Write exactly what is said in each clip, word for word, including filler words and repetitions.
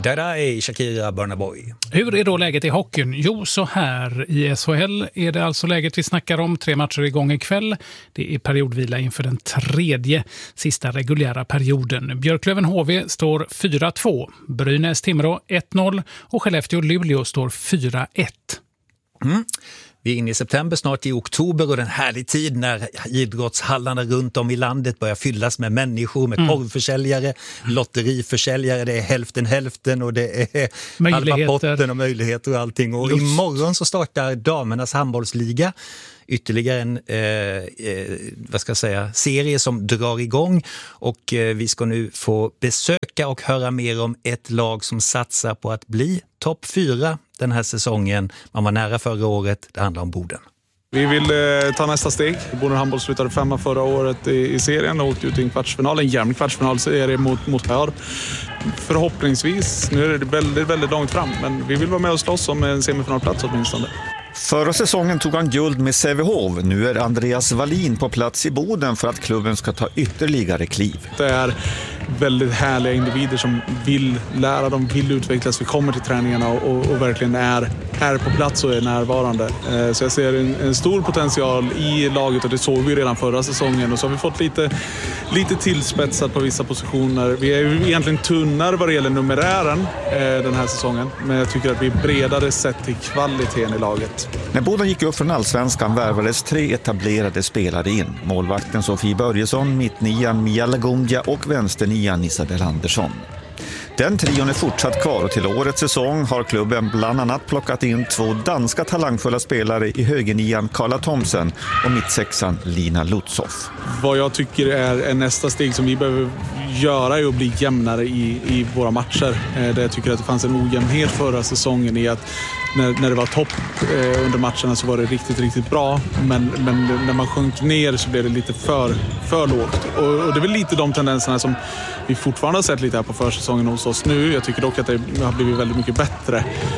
Där är Shakira Barnaboy. Hur är då läget i hockeyn? Jo, så här i S H L är det alltså läget vi snackar om. Tre matcher igång ikväll. Det är periodvila inför den tredje sista reguljära perioden. Björklöven H V står fyra två. Brynäs Timrå ett noll och Skellefteå Luleå står fyra ett. Mm. Vi är inne i september, snart i oktober, och den härlig tid när idrottshallarna runt om i landet börjar fyllas med människor, med mm. korvförsäljare, lotteriförsäljare, det är hälften hälften och det är halva potten och möjligheter och allting. Och Lust. Imorgon så startar damernas handbollsliga, ytterligare en eh, eh, vad ska jag säga, serie som drar igång, och eh, vi ska nu få besöka och höra mer om ett lag som satsar på att bli topp fyra den här säsongen. Man var nära förra året, det handlar om Boden. Vi vill eh, ta nästa steg. Boden handboll slutade femma förra året i, i serien och åkte ut i en kvartsfinal, en jämn kvartsfinalserie mot, mot Hör. Förhoppningsvis, nu är det väldigt, väldigt långt fram, men vi vill vara med och slåss om en semifinalplats åtminstone. Förra säsongen tog han guld med Sävehof. Nu är Andreas Wallin på plats i Boden för att klubben ska ta ytterligare kliv. Det är väldigt härliga individer som vill lära, de vill utvecklas. Vi kommer till träningarna och, och, och verkligen är, är på plats och är närvarande. Eh, så jag ser en, en stor potential i laget, och det såg vi redan förra säsongen. Och så har vi fått lite, lite tillspetsat på vissa positioner. Vi är ju egentligen tunnare vad det gäller numerären eh, den här säsongen. Men jag tycker att vi är bredare sett till kvaliteten i laget. När Boden gick upp från Allsvenskan värvades tre etablerade spelare in. Målvakten Sofie Börjesson, mittnian Mia Lagundia och vänsternian Isabel Andersson. Den trion är fortsatt kvar, och till årets säsong har klubben bland annat plockat in två danska talangfulla spelare i högernian Carla Thomsen och mittsexan Lina Lutzoff. Vad jag tycker är, är nästa steg som vi behöver göra är att bli jämnare i, i våra matcher. Eh, där jag tycker att det fanns en ojämnhet förra säsongen i att när, när det var topp eh, under matcherna så var det riktigt, riktigt bra. Men, men när man sjönk ner så blev det lite för, för lågt. Och, och det är väl lite de tendenserna som vi fortfarande har sett lite här på försäsongen hos oss nu. Jag tycker dock att det har blivit väldigt mycket bättre.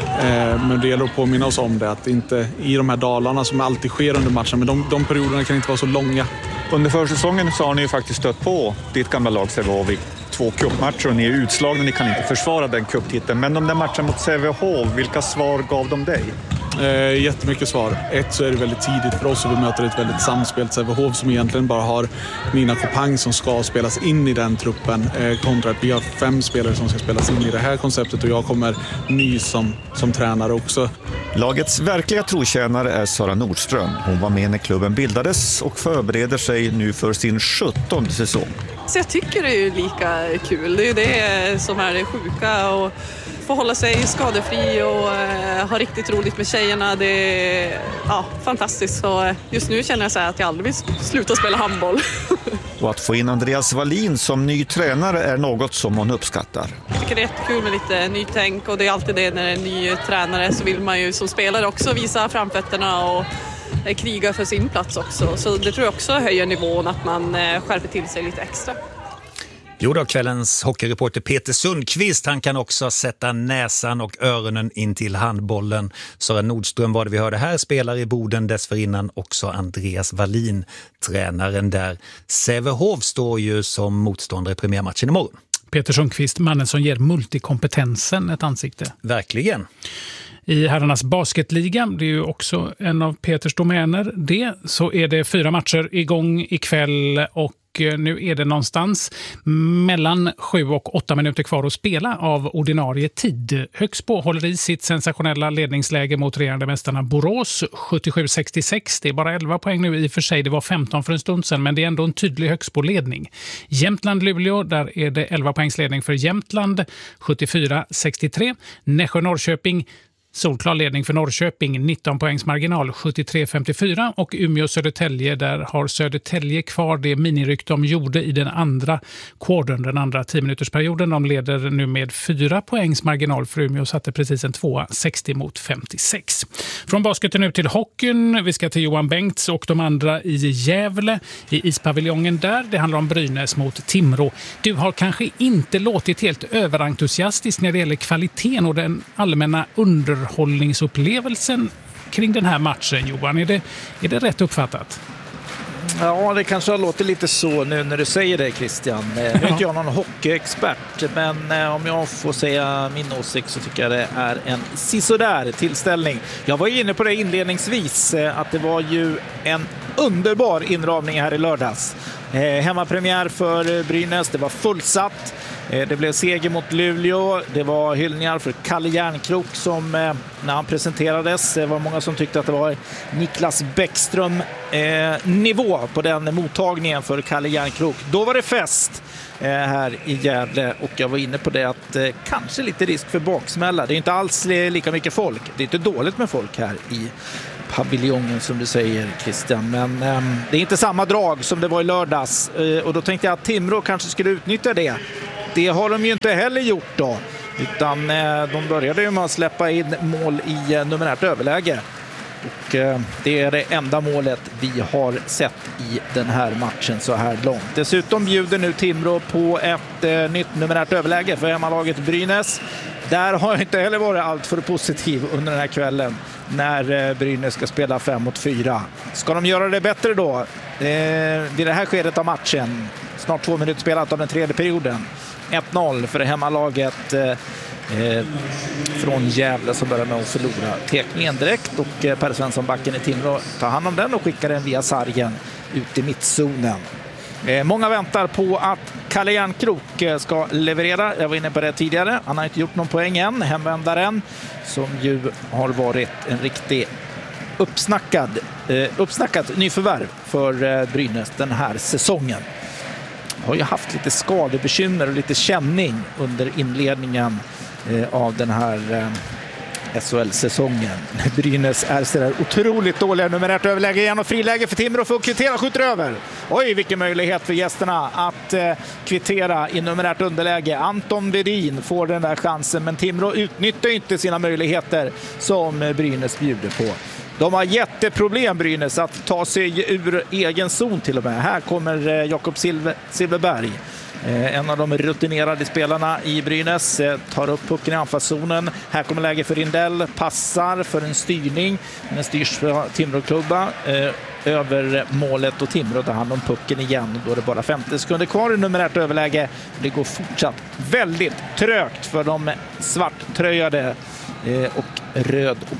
Eh, men det gäller att påminna oss om det. Att inte i de här dalarna som alltid sker under matchen. Men de, de perioderna kan inte vara så långa. Under försäsongen så har ni ju faktiskt stött på ditt gamla lag Sävehof i två cupmatcher, och ni är utslagna, ni kan inte försvara den cuptiteln. Men de där matcherna mot Sävehof, vilka svar gav de dig? Eh, jättemycket svar. Ett, så är det väldigt tidigt för oss, och vi möter ett väldigt samspelt Sävehof som egentligen bara har Nina Kopang som ska spelas in i den truppen, eh, kontra att vi har fem spelare som ska spelas in i det här konceptet, och jag kommer ny som, som tränare också. Lagets verkliga trotjänare är Sara Nordström. Hon var med när klubben bildades och förbereder sig nu för sin sjuttonde säsong. Så jag tycker det är ju lika kul. Det är ju det som är det sjuka, och få hålla sig skadefri och eh, ha riktigt roligt med tjejerna. Det är ja, fantastiskt. Så just nu känner jag så här att jag aldrig vill sluta spela handboll. Och att få in Andreas Wallin som ny tränare är något som hon uppskattar. Jag tycker det är jättekul med lite nytänk, och det är alltid det när det är en ny tränare, så vill man ju som spelare också visa framfötterna och kriga för sin plats också. Så det tror jag också höjer nivån, att man skärper till sig lite extra. Jo då, kvällens hockeyreporter Peter Sundqvist, han kan också sätta näsan och öronen in till handbollen. Sara Nordström var det vi hörde här, spelar i Boden, dessförinnan också Andreas Wallin, tränaren där. Sävehof står ju som motståndare i premiärmatchen imorgon. Peter Sundqvist, mannen som ger multikompetensen ett ansikte. Verkligen. I herrarnas basketliga, det är ju också en av Peters domäner, det, så är det fyra matcher igång ikväll, och nu är det någonstans mellan sju och åtta minuter kvar att spela av ordinarie tid. Högsbo håller i sitt sensationella ledningsläge mot regerande mästarna Borås, sjuttiosju sextiosex. Det är bara elva poäng nu i och för sig, det var femton för en stund sedan, men det är ändå en tydlig Högsbo-ledning. Jämtland-Luleå, där är det elva poängs ledning för Jämtland, sjuttiofyra sextiotre. Nässjö-Norrköping, solklar ledning för Norrköping, nitton poängs marginal, sjuttiotre femtiofyra, och Umeå-Södertälje, där har Södertälje kvar det miniryck de gjorde i den andra quartern, den andra tio minutersperioden. De leder nu med fyra poängs marginal, för Umeå satte precis en tvåa, sextio mot femtiosex. Från basketen nu till hockeyn. Vi ska till Johan Bengts och de andra i Gävle, i ispaviljongen där. Det handlar om Brynäs mot Timrå. Du har kanske inte låtit helt överentusiastisk när det gäller kvaliteten och den allmänna under hållningsupplevelsen kring den här matchen, Johan. Är det, är det rätt uppfattat? Ja, det kanske har låtit lite så nu när du säger det, Christian. Nu är inte jag någon hockeyexpert, men om jag får säga min åsikt så tycker jag det är en sisådär tillställning. Jag var inne på det inledningsvis, att det var ju en underbar inramning här i lördags. Hemmapremiär för Brynäs, det var fullsatt. Det blev seger mot Luleå. Det var hyllningar för Kalle Järnkrok som när han presenterades, det var många som tyckte att det var Niklas Bäckström eh, nivå på den mottagningen för Kalle Järnkrok. Då var det fest eh, här i Gävle, och jag var inne på det att eh, kanske lite risk för baksmälla. Det är inte alls lika mycket folk. Det är inte dåligt med folk här i paviljongen som du säger, Christian, men eh, det är inte samma drag som det var i lördags, eh, och då tänkte jag att Timrå kanske skulle utnyttja det. Det har de ju inte heller gjort då, utan eh, de började ju med att släppa in mål i eh, numerärt överläge, och eh, det är det enda målet vi har sett i den här matchen så här långt. Dessutom bjuder nu Timrå på ett eh, nytt numerärt överläge för hemmalaget Brynäs. Där har jag inte heller varit allt för positiv under den här kvällen när eh, Brynäs ska spela fem mot fyra. Ska de göra det bättre då eh, vid det här skedet av matchen? Snart två minuter spelat av den tredje perioden. ett noll för hemmalaget eh, från Gävle som börjar med att förlora tekningen direkt, och eh, Per Svensson, backen i Timrå, tar hand om den och skickar den via sargen ut i mittzonen. Eh, många väntar på att Kalle Järnkrok eh, ska leverera. Jag var inne på det tidigare. Han har inte gjort någon poäng än. Hemvändaren som ju har varit en riktig uppsnackad, eh, uppsnackad nyförvärv för eh, Brynäs den här säsongen. Har ju haft lite skadebekymmer och lite känning under inledningen eh, av den här eh, S H L-säsongen. Brynäs är så där otroligt dåliga. Numerärt överläge igen och friläge för Timrå för att kvittera, skjuter över. Oj, vilken möjlighet för gästerna att eh, kvittera i numerärt underläge. Anton Vedin får den där chansen, men Timrå utnyttjar inte sina möjligheter som eh, Brynäs bjuder på. De har jätteproblem, Brynäs, att ta sig ur egen zon till och med. Här kommer eh, Jakob Silver, Silverberg. Eh, en av de rutinerade spelarna i Brynäs eh, tar upp pucken i anfallszonen. Här kommer läge för Rindell, passar för en styrning. Den styrs för Timrå-klubba eh, över målet, och Timrå tar hand om pucken igen. Då är det bara femtio sekunder kvar i numerärt överläge. Det går fortsatt väldigt trögt för de svarttröjade eh, och röd och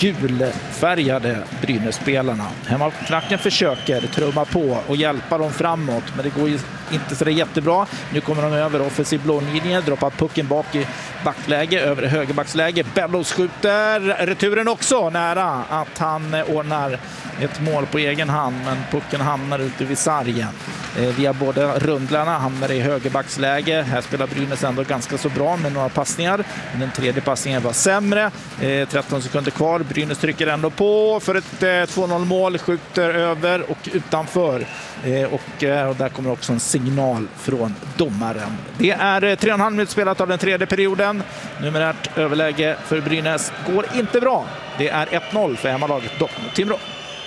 gulfärgade Brynäs-spelarna. Hemmaklacken försöker trumma på och hjälpa dem framåt, men det går ju inte så det är jättebra. Nu kommer de över offensiv blålinjen, droppar pucken bak i backläge, över högerbacksläge. Bellows skjuter returen också nära att han ordnar ett mål på egen hand, men pucken hamnar ute vid sargen. Eh, via båda rundlarna hamnar i högerbacksläge. Här spelar Brynäs ändå ganska så bra med några passningar. Men den tredje passningen var sämre. Eh, tretton sekunder kvar. Brynäs trycker ändå på för ett eh, två noll mål. Skjuter över och utanför. Eh, och, eh, och där kommer också en signal från domaren. Det är eh, tre och en halv minut spelat av den tredje perioden. Numerärt överläge för Brynäs går inte bra. Det är ett noll för hemmalaget dock mot Timrå.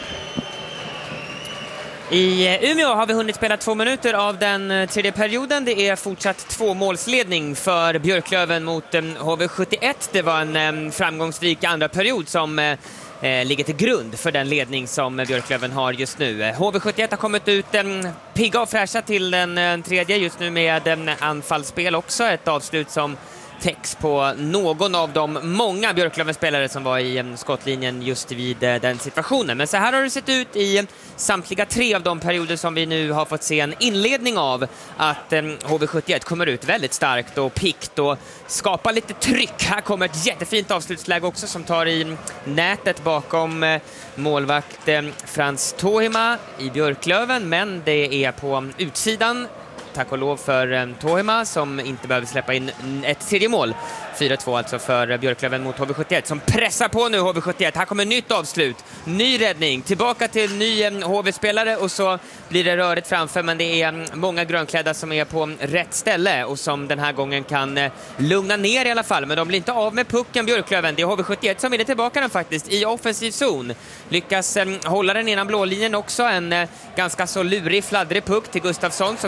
I Umeå har vi hunnit spela två minuter av den tredje perioden. Det är fortsatt två målsledning för Björklöven mot H V sjuttioett. Det var en framgångsrik andra period som eh, ligger till grund för den ledning som Björklöven har just nu. H V sjuttioett har kommit ut en pigga och fräscha till den tredje just nu med en anfallsspel också. Ett avslut som täcks på någon av de många Björklöven-spelare som var i skottlinjen just vid den situationen. Men så här har det sett ut i samtliga tre av de perioder som vi nu har fått se en inledning av, att H V sjuttioett kommer ut väldigt starkt och pikt och skapar lite tryck. Här kommer ett jättefint avslutsläge också som tar i nätet bakom målvakt Frans Tohima i Björklöven, men det är på utsidan. Tack och lov för Tohima som inte behöver släppa in ett tredje mål. fyra två alltså för Björklöven mot H V sjuttioett som pressar på nu H V sjuttioett. Här kommer nytt avslut, ny räddning, tillbaka till ny H V-spelare och så blir det rörigt framför, men det är många grönklädda som är på rätt ställe och som den här gången kan lugna ner i alla fall. Men de blir inte av med pucken, Björklöven. Det är H V sjuttioett som är tillbaka den faktiskt i offensiv zon. Lyckas eh, hålla den innan blålinjen också. En eh, ganska så lurig, fladdrig puck till Gustafsson som görs ner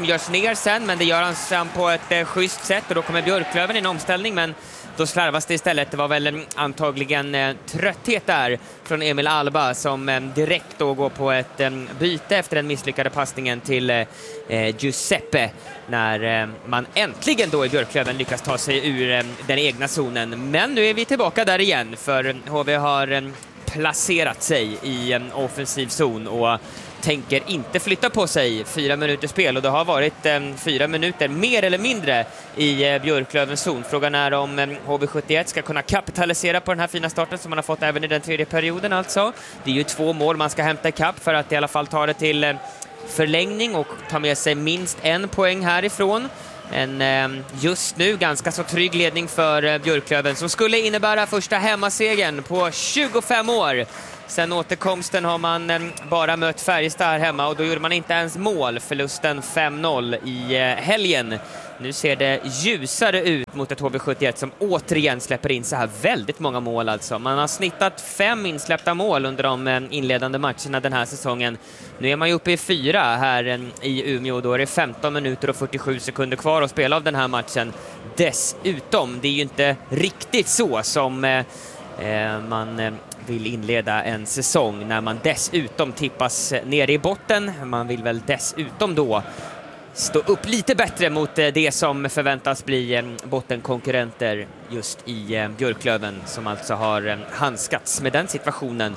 ner sen, men det gör han sen på ett eh, schysst sätt och då kommer Björklöven i en omställning, men då slarvas det istället. Det var väl eh, antagligen eh, trötthet där från Emil Alba som eh, direkt då går på ett eh, byte efter den misslyckade passningen till eh, Giuseppe när eh, man äntligen då i Björklöven lyckas ta sig ur eh, den egna zonen. Men nu är vi tillbaka där igen, för H V har eh, placerat sig i en offensiv zon och tänker inte flytta på sig. Fyra minuter spel och det har varit eh, fyra minuter mer eller mindre i eh, Björklövens zon. Frågan är om eh, H V sjuttioett ska kunna kapitalisera på den här fina starten som man har fått även i den tredje perioden alltså. Det är ju två mål man ska hämta i kapp för att i alla fall ta det till eh, förlängning och ta med sig minst en poäng härifrån. En eh, just nu ganska så trygg ledning för eh, Björklöven som skulle innebära första hemmasegern på tjugofem år. Sen återkomsten har man eh, bara mött Färjestad här hemma och då gjorde man inte ens mål. Förlusten fem noll i eh, helgen. Nu ser det ljusare ut mot ett H V sjuttioett som återigen släpper in så här väldigt många mål alltså. Man har snittat fem insläppta mål under de eh, inledande matcherna den här säsongen. Nu är man ju uppe i fyra här eh, i Umeå och då är det femton minuter och fyrtiosju sekunder kvar att spela av den här matchen. Dessutom, det är ju inte riktigt så som eh, eh, man... Eh, vill inleda en säsong när man dessutom tippas ner i botten. Man vill väl dessutom då stå upp lite bättre mot det som förväntas bli bottenkonkurrenter just i Björklöven som alltså har handskats med den situationen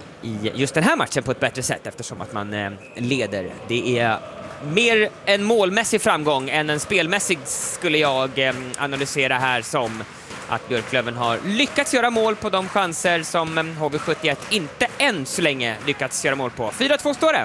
i just den här matchen på ett bättre sätt eftersom att man leder. Det är mer en målmässig framgång än en spelmässig skulle jag analysera här som att Björklöven har lyckats göra mål på de chanser som H V sjuttioett inte än så länge lyckats göra mål på. fyra två står det.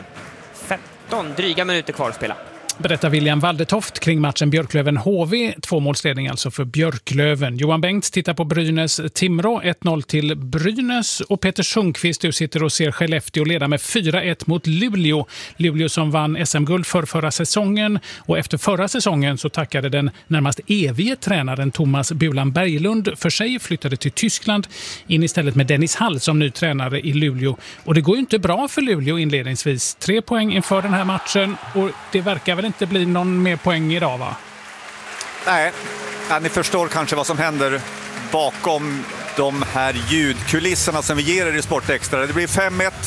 femton dryga minuter kvar att spela. Berättar William Waldetoft kring matchen Björklöven-H V. Två målsledning alltså för Björklöven. Johan Bengts tittar på Brynäs-Timrå. ett noll till Brynäs. Och Peter Sundqvist, du sitter och ser Skellefteå leda med fyra ett mot Luleå. Luleå som vann S M-guld för förra säsongen. Och efter förra säsongen så tackade den närmast evige tränaren Thomas Bulan Berglund för sig, flyttade till Tyskland in istället med Dennis Hall som ny tränare i Luleå. Och det går ju inte bra för Luleå inledningsvis. Tre poäng inför den här matchen och det verkar väl inte bli någon mer poäng idag, va? Nej, ja, ni förstår kanske vad som händer bakom de här ljudkulisserna som vi ger er i Sportextra. Det blir fem ett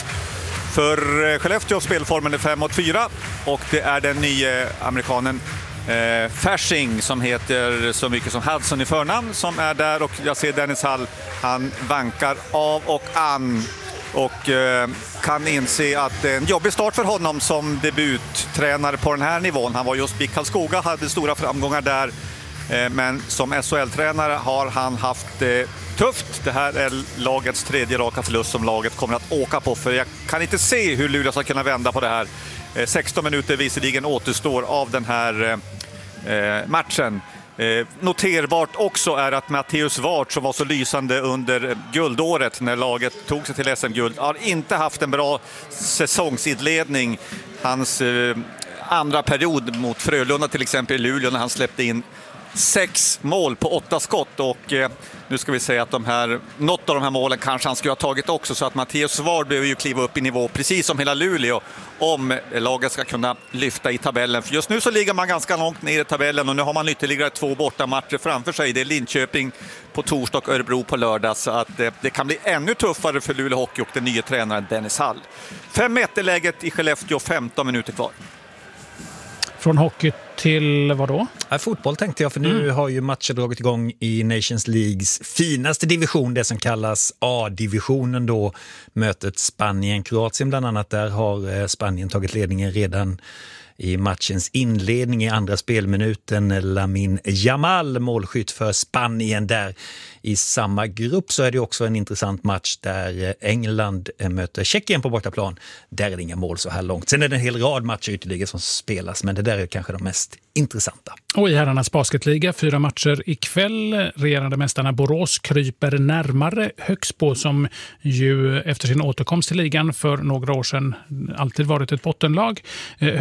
för Skellefteå, spelformen är fem mot fyra och det är den nya amerikanen eh, Fasching som heter så mycket som Hudson i förnamn som är där och jag ser Dennis Hall, han vankar av och an och eh, kan inse att det är en jobbig start för honom som debuttränare på den här nivån. Han var just B I K Karlskoga, hade stora framgångar där. Eh, men som S H L-tränare har han haft det eh, tufft. Det här är lagets tredje raka förlust som laget kommer att åka på. För jag kan inte se hur Luleå ska kunna vända på det här. Eh, sexton minuter visserligen återstår av den här eh, matchen. Eh, noterbart också är att Matteus Wart som var så lysande under guldåret när laget tog sig till S M-guld har inte haft en bra säsongsidledning. Hans eh, andra period mot Frölunda till exempel i Luleå när han släppte in sex mål på åtta skott och eh, nu ska vi säga att de här, något av de här målen kanske han skulle ha tagit också så att Matteus Ward behöver ju kliva upp i nivå precis som hela Luleå om laget ska kunna lyfta i tabellen. För just nu så ligger man ganska långt ner i tabellen och nu har man ytterligare två bortamatcher framför sig. Det är Linköping på torsdag och Örebro på lördag så att det, det kan bli ännu tuffare för Luleå Hockey och den nya tränaren Dennis Hall. fem ett är läget i Skellefteå, femton minuter kvar. Från hockey till vad då? Ja, fotboll tänkte jag, för nu mm. har ju matcher dragit igång i Nations Leagues finaste division, det som kallas A-divisionen då, mötet Spanien-Kroatien bland annat. Där har Spanien tagit ledningen redan i matchens inledning i andra spelminuten. Lamin Jamal, målskytt för Spanien där. I samma grupp så är det också en intressant match där England möter Tjeckien på bortaplan. Där är det inga mål så här långt. Sen är det en hel rad matcher ytterligare som spelas, men det där är kanske de mest intressanta. Och i herrarnas basketliga, fyra matcher ikväll. Regerande mästarna Borås kryper närmare Högsbo som ju efter sin återkomst till ligan för några år sedan alltid varit ett bottenlag. Högsbo leder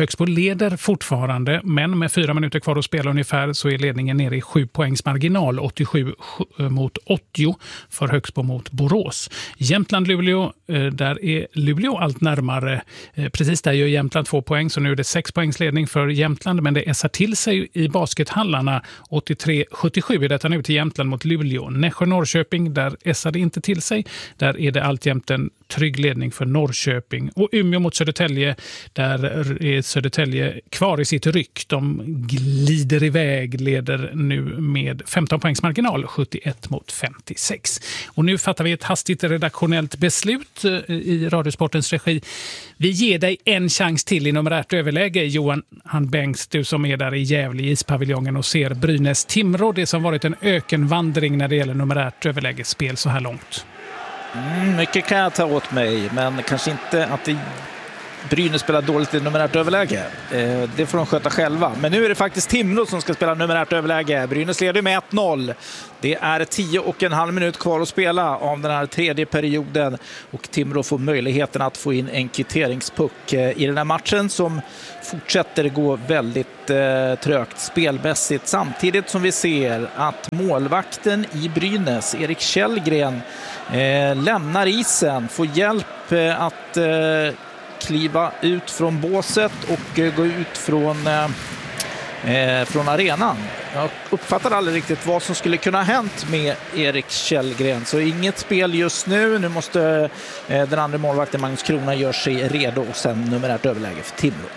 leder fortfarande, men med fyra minuter kvar att spela ungefär så är ledningen nere i sju poängs marginal, åttiosju mot åttio för Högsbo mot Borås. Jämtland-Luleå, där är Luleå allt närmare. Precis där gör Jämtland två poäng, så nu är det sex poängs ledning för Jämtland, men det essar till sig i baskethallarna. åttiotre sjuttiosju är detta nu till Jämtland mot Luleå. Nässjö-Norrköping, där essar det inte till sig. Där är det alltjämt en trygg ledning för Norrköping. Och Umeå mot Södertälje, där är Södertälje kvar i sitt ryck. De glider iväg, leder nu med femton poängs marginal, sjuttioett mot femtiosex. Och nu fattar vi ett hastigt redaktionellt beslut i Radiosportens regi. Vi ger dig en chans till i numerärt överläge, Johan Bengts, du som är där i Gävle i ispaviljongen och ser Brynäs-Timrå, det som varit en ökenvandring när det gäller numerärt överlägesspel så här långt. Mm, mycket kan jag ta åt mig, men kanske inte att det Brynäs spelar dåligt i numerärt överläge. Eh, det får de sköta själva. Men nu är det faktiskt Timrå som ska spela numerärt överläge. Brynäs leder med ett noll. Det är tio och en halv minut kvar att spela av den här tredje perioden. Och Timrå får möjligheten att få in en kvitteringspuck eh, i den här matchen som fortsätter gå väldigt eh, trögt spelmässigt. Samtidigt som vi ser att målvakten i Brynäs, Erik Källgren, eh, lämnar isen. Får hjälp eh, att eh, kliva ut från båset och eh, gå ut från, eh, från arenan. Jag uppfattar aldrig riktigt vad som skulle kunna ha hänt med Erik Källgren. Så inget spel just nu. Nu måste eh, den andra målvakten Magnus Krona göra sig redo och sen numerärt överläge för Timrå.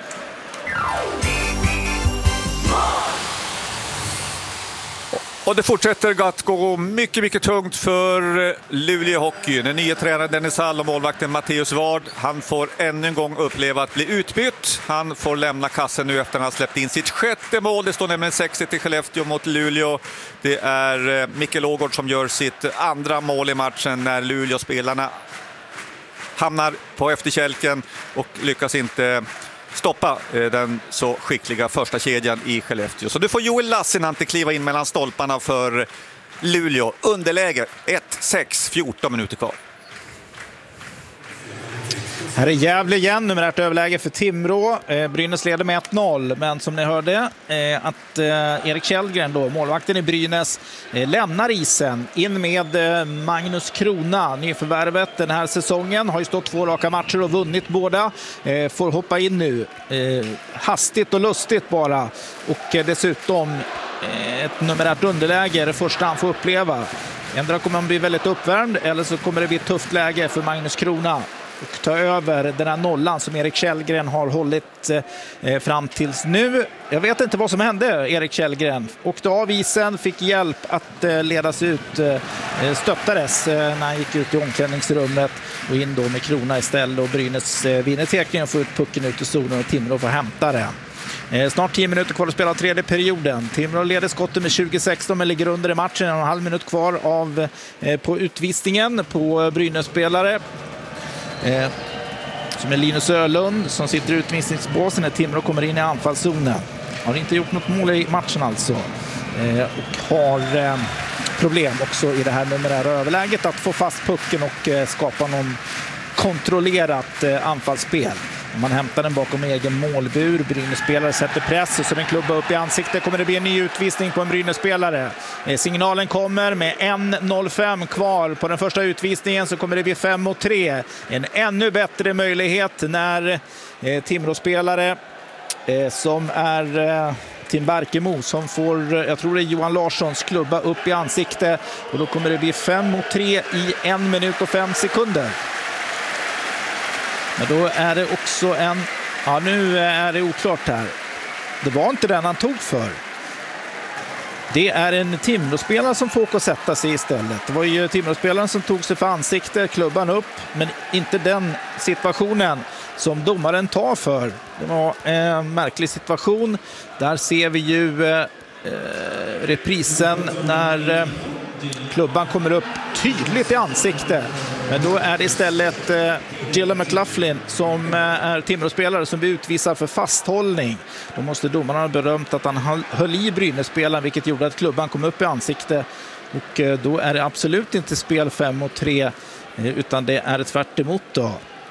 Och det fortsätter att gå mycket, mycket tungt för Luleå Hockey. Den nya tränaren Dennis Hall och målvakten Matteus Ward, han får ännu en gång uppleva att bli utbytt. Han får lämna kassen nu efter att han har släppt in sitt sjätte mål. Det står nämligen sex ett till Skellefteå mot Luleå. Det är Mikael Ågård som gör sitt andra mål i matchen när Luleå-spelarna hamnar på efterkälken och lyckas inte stoppa den så skickliga första kedjan i Skellefteå. Så du får Joel Lassinantti kliva in mellan stolparna för Luleå. Underläge ett sex, fjorton minuter kvar. Här är Gävle igen, numerärt överläge för Timrå. Eh, Brynäs leder med ett noll, men som ni hörde eh, att eh, Erik Källgren, då, målvakten i Brynäs, eh, lämnar isen in med eh, Magnus Krona, nyförvärvet den här säsongen. Har ju stått två raka matcher och vunnit båda. Eh, får hoppa in nu. Eh, hastigt och lustigt bara. Och eh, dessutom eh, ett numerärt underläge, det första han får uppleva. Ändra kommer han bli väldigt uppvärmd, eller så kommer det bli ett tufft läge för Magnus Krona och ta över den här nollan som Erik Källgren har hållit eh, fram tills nu. Jag vet inte vad som hände. Erik Källgren åkte av isen, fick hjälp att eh, ledas ut, eh, stöttades eh, när han gick ut i omklädningsrummet och in då med Krona istället, och Brynäs eh, vinner tekningen och får ut pucken ut i zonen och Timrå får hämta det. Eh, snart tio minuter kvar att spela tredje perioden. Timrå leder skottet med tjugo sexton men ligger under i matchen. En och en halv minut kvar av, eh, på utvisningen på Brynäs-spelare. Eh, som är Linus Ölund som sitter i utvisningsbåsen när Timrå kommer in i anfallszonen. Har inte gjort något mål i matchen alltså. Eh, och har eh, problem också i det här numerära överläget att få fast pucken och eh, skapa någon kontrollerat eh, anfallsspel. Man hämtar den bakom egen målbur. Brynäs-spelare sätter press och så den klubba upp i ansiktet. Kommer det bli en ny utvisning på en Brynäs-spelare. Eh, signalen kommer med en noll fem kvar på den första utvisningen, så kommer det bli fem mot tre. En ännu bättre möjlighet när eh, Timrå-spelare eh, som är eh, Tim Barkemo som får, jag tror det är Johan Larssons klubba upp i ansiktet, och då kommer det bli fem mot tre i en minut och fem sekunder. Men då är det också en... Ja, nu är det oklart här. Det var inte den han tog för. Det är en Timrå-spelare som får åka och sätta sig istället. Det var ju Timrå-spelaren som tog sig för ansiktet, klubban upp. Men inte den situationen som domaren tar för. Det var en märklig situation. Där ser vi ju eh, reprisen när eh, klubban kommer upp tydligt i ansiktet. Men då är det istället eh, Gilla McLaughlin som eh, är Timrå-spelare som blir utvisad för fasthållning. Då måste domarna ha berömt att han höll, höll i Brynäs-spelaren, vilket gjorde att klubban kom upp i ansiktet. Och eh, då är det absolut inte spel fem mot tre, eh, utan det är ett tvärt emot då.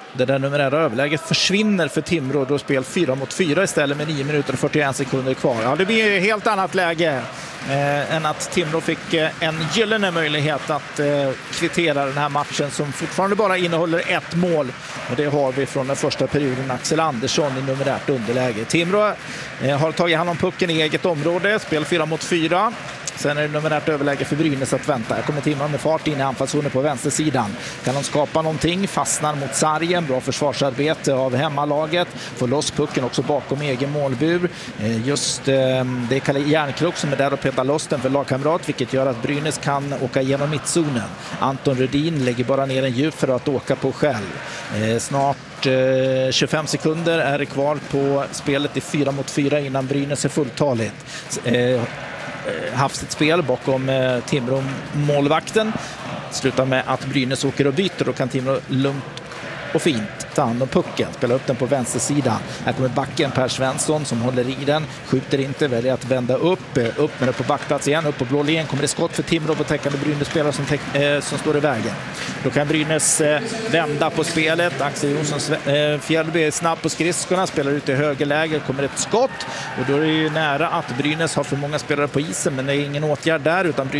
Det där numerära överläget försvinner för Timrå, då spel fyra mot fyra istället med nio minuter och fyrtioen sekunder kvar. Ja, det blir ett helt annat läge eh, än att Timrå fick eh, en gyllene möjlighet att eh, kvittera den här matchen som fortfarande bara innehåller ett mål. Och det har vi från den första perioden, Axel Andersson i numerärt underläge. Timrå eh, har tagit hand om pucken i eget område, spel fyra mot fyra. Sen är det numerärt överläge för Brynäs att vänta. Här kommer Timrå med fart in i anfallszonen på vänstersidan. Kan de skapa någonting? Fastnar mot sargen. Bra försvarsarbete av hemmalaget. Får loss pucken också bakom egen målbur. Just det är Kalle Järnkrok som är där och petar loss den för lagkamrat, vilket gör att Brynäs kan åka igenom mittzonen. Anton Rudin lägger bara ner en djup för att åka på själv. Snart tjugofem sekunder är det kvar på spelet i fyra mot fyra innan Brynäs är fulltaligt. Haft ett spel bakom eh, Timrå målvakten. Slutar med att Brynäs åker och byter, och kan Timrå lugnt och fint ta hand om pucken, spela upp den på vänstersidan. Här kommer backen Per Svensson som håller i den, skjuter inte, väljer att vända upp, upp med det på backplats igen, upp på blå linjen, kommer det skott för Timrå på täckande Brynäs-spelare som, eh, som står i vägen. Då kan Brynäs eh, vända på spelet. Axel Jonsson eh, Fjällby är snabb på skridskorna, spelar ut i högerläge, kommer ett skott, och då är det ju nära att Brynäs har för många spelare på isen, men det är ingen åtgärd där, utan Brynäs